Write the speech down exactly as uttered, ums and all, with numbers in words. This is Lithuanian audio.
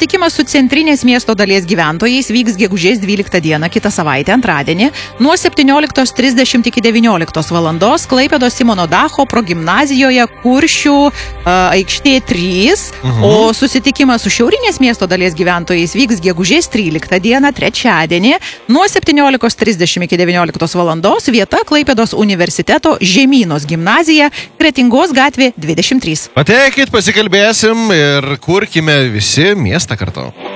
susitikimas su centrinės miesto dalies gyventojais vyks gegužės dvyliktą dieną kitą savaitę antradienį nuo septynioliktos trisdešimt iki devynioliktos valandos Klaipėdos Simono Dacho progimnazijoje Kuršių uh, aikštė trys, mhm. o susitikimas su šiaurinės miesto dalies gyventojais vyks gegužės tryliktą dieną trečiadienį nuo septynioliktos trisdešimt iki devynioliktos valandos vieta Klaipėdos universiteto Žemynos gimnazija Kretingos gatvė dvidešimt trys. Ateikit, pasikalbėsim ir kurkime visi miestą kartu.